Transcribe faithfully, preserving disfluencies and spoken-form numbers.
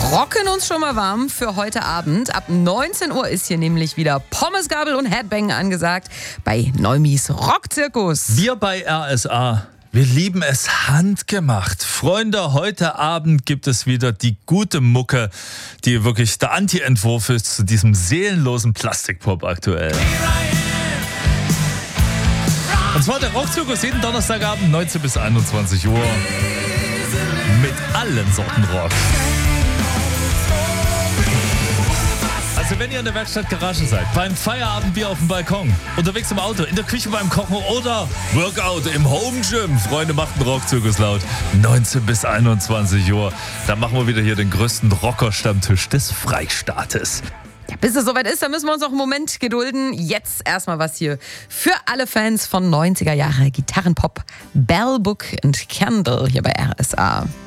rocken uns schon mal warm für heute Abend. Ab neunzehn Uhr ist hier nämlich wieder Pommesgabel und Headbang angesagt bei Neumis Rockzirkus. Wir bei R S A, wir lieben es handgemacht. Freunde, heute Abend gibt es wieder die gute Mucke, die wirklich der Anti-Entwurf ist zu diesem seelenlosen Plastikpop aktuell. Und zwar der Rockzirkus jeden Donnerstagabend neunzehn bis einundzwanzig Uhr mit allen Sorten Rock. Also wenn ihr in der Werkstattgarage seid, beim Feierabendbier auf dem Balkon, unterwegs im Auto, in der Küche beim Kochen oder Workout im Home Gym, Freunde, macht einen Rockzirkus laut. neunzehn bis einundzwanzig Uhr. Dann machen wir wieder hier den größten Rocker-Stammtisch des Freistaates. Ja, bis es soweit ist, dann müssen wir uns noch einen Moment gedulden. Jetzt erstmal was hier für alle Fans von neunziger Jahre Gitarrenpop. Bell, Book and Candle hier bei R S A.